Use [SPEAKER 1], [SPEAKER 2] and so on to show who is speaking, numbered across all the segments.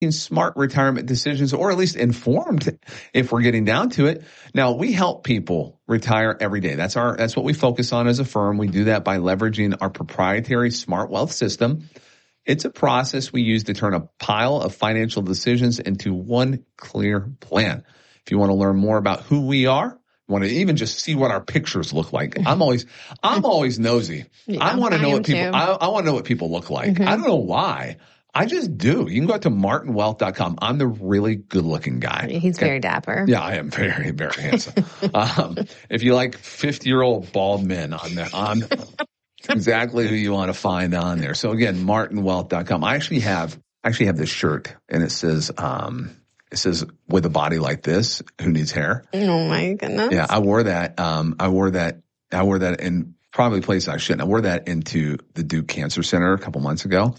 [SPEAKER 1] smart retirement decisions, or at least informed if we're getting down to it. Now, we help people retire every day. That's what we focus on as a firm. We do that by leveraging our proprietary Smart Wealth system. It's a process we use to turn a pile of financial decisions into one clear plan. If you want to learn more about who we are, want to even just see what our pictures look like. I'm always nosy.
[SPEAKER 2] Yeah,
[SPEAKER 1] I want to know what people,
[SPEAKER 2] too.
[SPEAKER 1] I want to know what people look like. I don't know why. I just do. You can go out to martinwealth.com. I'm the really good looking guy.
[SPEAKER 2] He's very dapper.
[SPEAKER 1] Yeah, I am very, very handsome. If you like 50-year-old bald men I'm exactly who you want to find on there. So again, martinwealth.com. I actually have this shirt, and it says, with a body like this, who needs hair?
[SPEAKER 2] Oh my goodness.
[SPEAKER 1] Yeah, I wore that. I wore that in probably a place I shouldn't. I wore that into the Duke Cancer Center a couple months ago.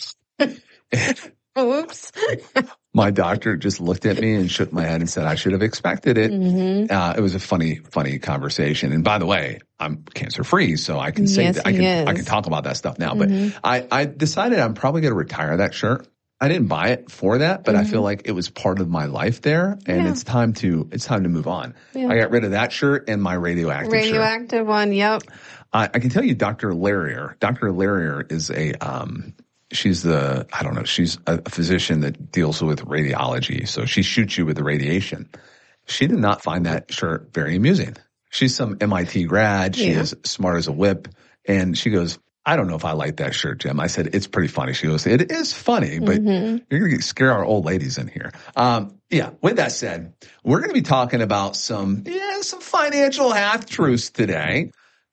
[SPEAKER 2] Oops.
[SPEAKER 1] My doctor just looked at me and shook my head and said I should have expected it. It was a funny conversation. And by the way, I'm cancer free, so I can say that I can talk about that stuff now. But I decided I'm probably going to retire that shirt. I didn't buy it for that, but I feel like it was part of my life there, and it's time to move on. Yeah. I got rid of that shirt and my radioactive shirt.
[SPEAKER 2] One. Yep.
[SPEAKER 1] I can tell you, Dr. Larrier. Dr. Larrier is she's a physician that deals with radiology. So she shoots you with the radiation. She did not find that shirt very amusing. She's some MIT grad. She is smart as a whip. And she goes, I don't know if I like that shirt, Jim. I said, it's pretty funny. She goes, it is funny, but you're going to scare our old ladies in here. With that said, we're going to be talking about some financial half-truths today,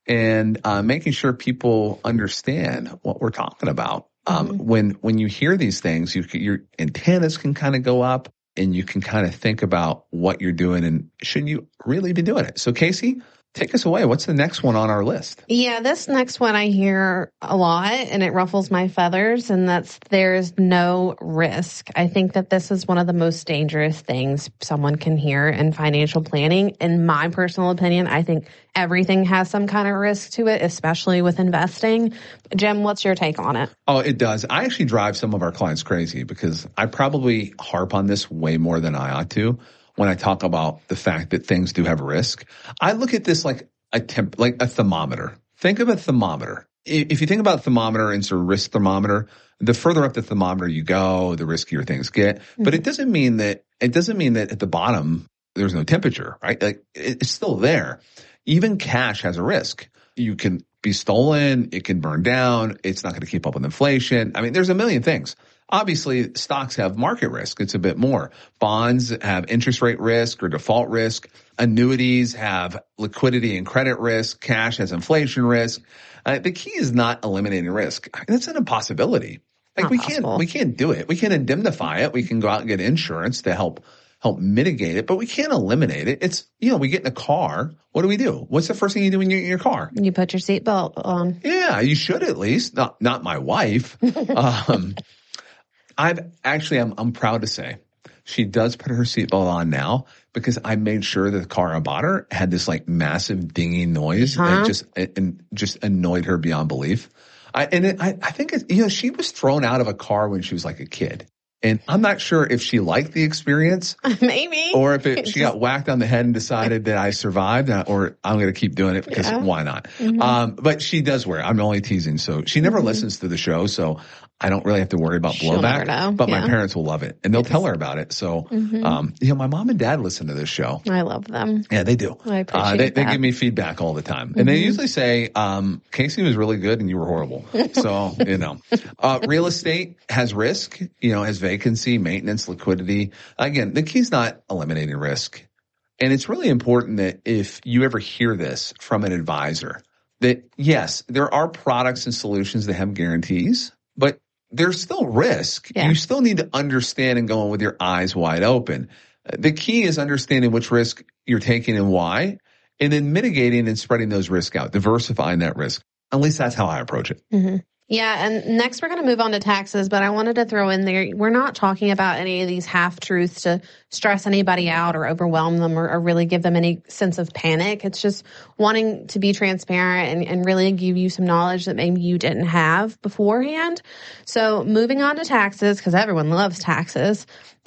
[SPEAKER 1] and making sure people understand what we're talking about. When you hear these things, your antennas can kind of go up, and you can kind of think about what you're doing and should you really be doing it. So Casey, take us away. What's the next one on our list?
[SPEAKER 2] Yeah, this next one I hear a lot, and it ruffles my feathers, and there's no risk. I think that this is one of the most dangerous things someone can hear in financial planning. In my personal opinion, I think everything has some kind of risk to it, especially with investing. Jim, what's your take on it?
[SPEAKER 1] Oh, it does. I actually drive some of our clients crazy because I probably harp on this way more than I ought to. When I talk about the fact that things do have risk, I look at this like a thermometer. Think of a thermometer. If you think about a thermometer and sort of risk thermometer, the further up the thermometer you go, the riskier things get. But it doesn't mean that at the bottom there's no temperature, right? Like it's still there. Even cash has a risk. You can be stolen. It can burn down. It's not going to keep up with inflation. I mean, there's a million things. Obviously, stocks have market risk. It's a bit more. Bonds have interest rate risk or default risk. Annuities have liquidity and credit risk. Cash has inflation risk. The key is not eliminating risk. That's an impossibility. Like we can't do it. We can indemnify it. We can go out and get insurance to help mitigate it, but we can't eliminate it. It's, we get in a car. What do? What's the first thing you do when you're in your car?
[SPEAKER 2] You put your seatbelt on.
[SPEAKER 1] Yeah, you should at least. Not my wife. I'm proud to say she does put her seatbelt on now because I made sure that the car I bought her had this like massive dinging noise that just annoyed her beyond belief. I think she was thrown out of a car when she was like a kid. And I'm not sure if she liked the experience.
[SPEAKER 2] Maybe.
[SPEAKER 1] Or if she got whacked on the head and decided that I survived, or I'm going to keep doing it because why not? But she does wear it. I'm only teasing. So she never listens to the show. So I don't really have to worry about blowback, but my parents will love it and they'll tell her about it. So, my mom and dad listen to this show.
[SPEAKER 2] I love them.
[SPEAKER 1] Yeah, they do.
[SPEAKER 2] I appreciate
[SPEAKER 1] they give me feedback all the time. And they usually say, Casey was really good and you were horrible. So, real estate has risk, has vacancy, maintenance, liquidity. Again, the key's not eliminating risk. And it's really important that if you ever hear this from an advisor, that yes, there are products and solutions that have guarantees, but there's still risk. Yeah. You still need to understand and go in with your eyes wide open. The key is understanding which risk you're taking and why, and then mitigating and spreading those risks out, diversifying that risk. At least that's how I approach it.
[SPEAKER 2] Yeah, and next we're going to move on to taxes, but I wanted to throw in there, we're not talking about any of these half-truths to stress anybody out or overwhelm them or really give them any sense of panic. It's just wanting to be transparent and really give you some knowledge that maybe you didn't have beforehand. So moving on to taxes, because everyone loves taxes.